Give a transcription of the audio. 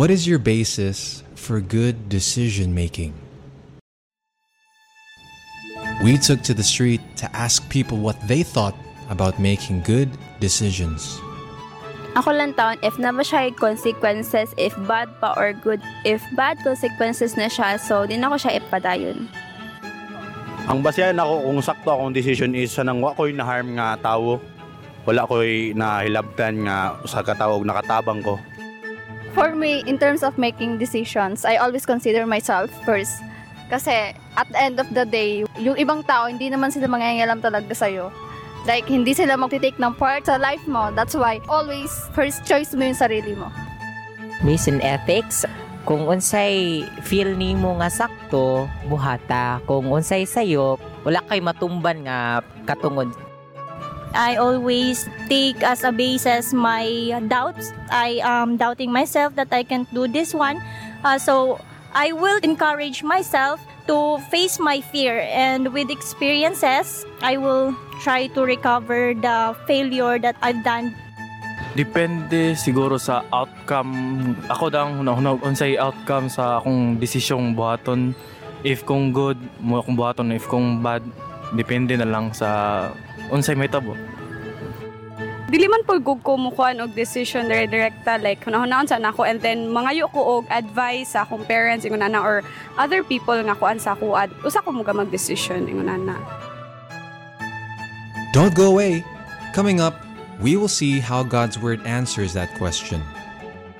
What is your basis for good decision making? We took to the street to ask people what they thought about making good decisions. Ako lang taon, if na ba siya consequences, if bad pa or good, if bad consequences na siya, so di na ko siya ipadayon. Ang basehan ako kung sakto akong decision is sanang wa ko'y na-harm nga tao. Wala ko'y nahilabtan nga sa katawag nakatabang ko. For me, in terms of making decisions, I always consider myself first. Kasi at the end of the day, yung ibang tao, hindi naman sila mangingialam talaga sa'yo. Like, hindi sila magtitake ng part sa life mo. That's why, always, first choice mo yung sarili mo. Based on ethics, kung unsay feel nimo nga sakto, buhata. Kung unsay sayo, wala kay matumban nga katungod. I always take as a basis my doubts. I am doubting myself that I can't do this one. So I will encourage myself to face my fear, and with experiences, I will try to recover the failure that I've done. Depende siguro sa outcome. Ako dang hunahunag unsay outcome sa akong desisyong buhaton. If kung good, mo akong buhaton. If kung bad, depende na lang sa unsay may tabo. Dili man po ko mukuan og decision direkta like hunahunahon sa nako, and then mangayo ko og advice sa akong parents ingon na or other people nga kuan sa ako ad usa ko mga mag-decision ingon na. Don't go away. Coming up, we will see how God's Word answers that question.